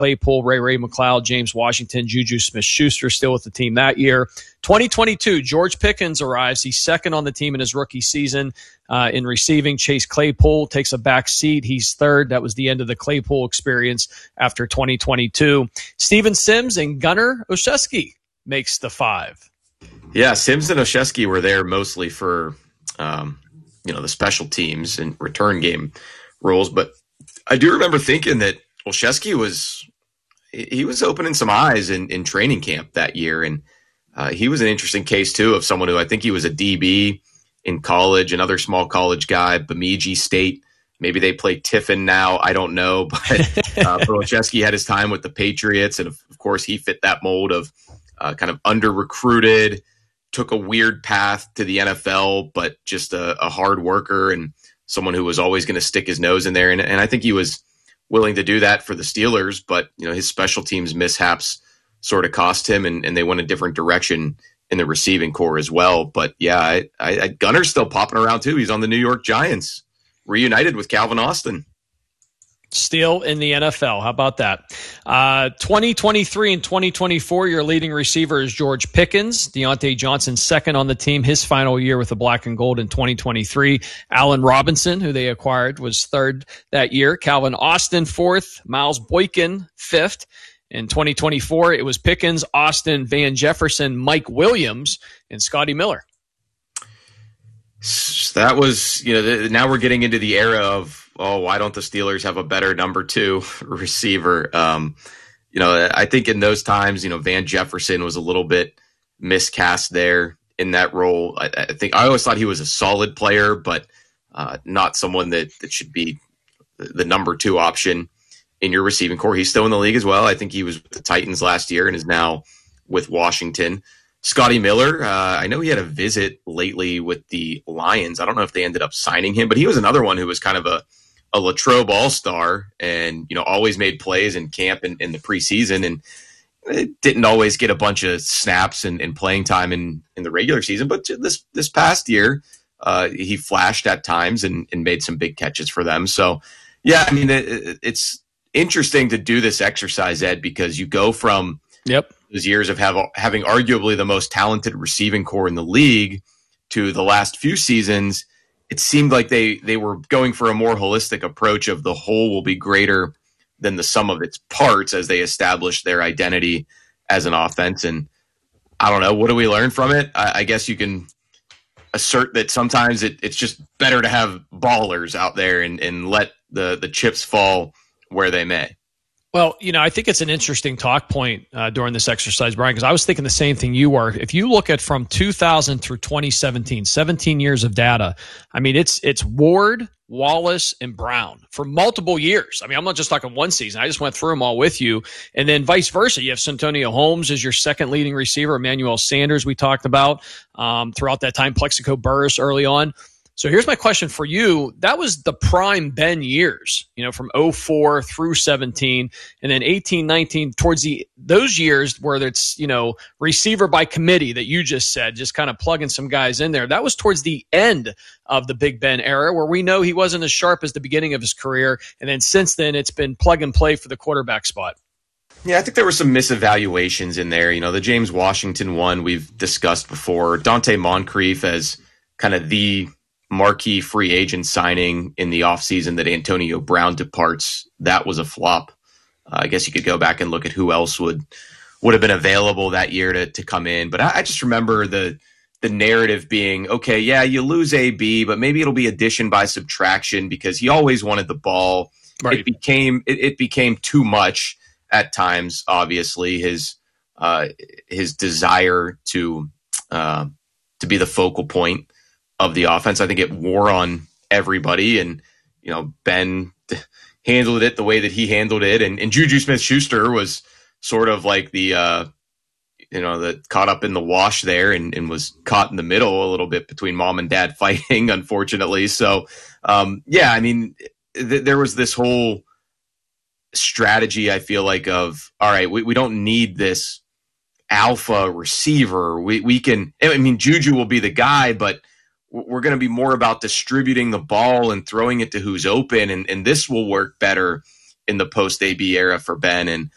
Claypool, Ray McCloud, James Washington, Juju Smith-Schuster still with the team that year. 2022, George Pickens arrives. He's second on the team in his rookie season in receiving. Chase Claypool takes a back seat. He's third. That was the end of the Claypool experience after 2022. Steven Sims and Gunnar Olszewski makes the five. Yeah, Sims and Olszewski were there mostly for the special teams and return game roles. But I do remember thinking that Olszewski was opening some eyes in training camp that year. And he was an interesting case, too, of someone who I think he was a DB in college, another small college guy, Bemidji State. Maybe they play Tiffin now. I don't know. But Olszewski had his time with the Patriots. And, of course, he fit that mold of kind of under-recruited, took a weird path to the NFL, but just a hard worker and someone who was always going to stick his nose in there. And I think he was willing to do that for the Steelers, but his special teams mishaps sort of cost him, and they went a different direction in the receiving core as well. But yeah, Gunner's still popping around too. He's on the New York Giants, reunited with Calvin Austin. Still in the NFL. How about that? 2023 and 2024, your leading receiver is George Pickens. Deontay Johnson, second on the team, his final year with the black and gold in 2023. Allen Robinson, who they acquired, was third that year. Calvin Austin, fourth. Miles Boykin, fifth. In 2024, it was Pickens, Austin, Van Jefferson, Mike Williams, and Scotty Miller. That was, now we're getting into the era of, why don't the Steelers have a better number two receiver? I think in those times, Van Jefferson was a little bit miscast there in that role. I think I always thought he was a solid player, but not someone that should be the number two option in your receiving core. He's still in the league as well. I think he was with the Titans last year and is now with Washington. Scotty Miller, I know he had a visit lately with the Lions. I don't know if they ended up signing him, but he was another one who was kind of a Latrobe all-star and, always made plays in camp in the preseason, and it didn't always get a bunch of snaps and playing time in the regular season. But this past year, he flashed at times and made some big catches for them. So, yeah, I mean, it's interesting to do this exercise, Ed, because you go from those years of having arguably the most talented receiving core in the league to the last few seasons. It seemed like they were going for a more holistic approach of the whole will be greater than the sum of its parts as they establish their identity as an offense. And I don't know, what do we learn from it? I guess you can assert that sometimes it's just better to have ballers out there and let the chips fall where they may. Well, I think it's an interesting talk point during this exercise, Brian, because I was thinking the same thing you were. If you look at from 2000 through 2017, 17 years of data, I mean, it's Ward, Wallace, and Brown for multiple years. I mean, I'm not just talking one season. I just went through them all with you. And then vice versa. You have Santonio Holmes as your second leading receiver, Emmanuel Sanders we talked about throughout that time, Plexico Burress early on. So here's my question for you. That was the prime Ben years, from 04 through 17, and then 18, 19, towards those years where it's, receiver by committee that you just said, just kind of plugging some guys in there. That was towards the end of the Big Ben era, where we know he wasn't as sharp as the beginning of his career. And then since then, it's been plug and play for the quarterback spot. Yeah, I think there were some misevaluations in there. The James Washington one we've discussed before. Dante Moncrief as kind of the marquee free agent signing in the offseason that Antonio Brown departs. That was a flop. I guess you could go back and look at who else would have been available that year to come in. But I just remember the narrative being, okay, yeah, you lose AB, but maybe it'll be addition by subtraction because he always wanted the ball. Right. It became too much at times, obviously, his desire to be the focal point of the offense. I think it wore on everybody, and Ben handled it the way that he handled it, and Juju Smith-Schuster was sort of like the caught up in the wash there and was caught in the middle a little bit between mom and dad fighting, unfortunately. So I mean, there was this whole strategy, I feel like, of all right, we don't need this alpha receiver. We can, I mean, Juju will be the guy, but we're going to be more about distributing the ball and throwing it to who's open, and this will work better in the post-AB era for Ben. And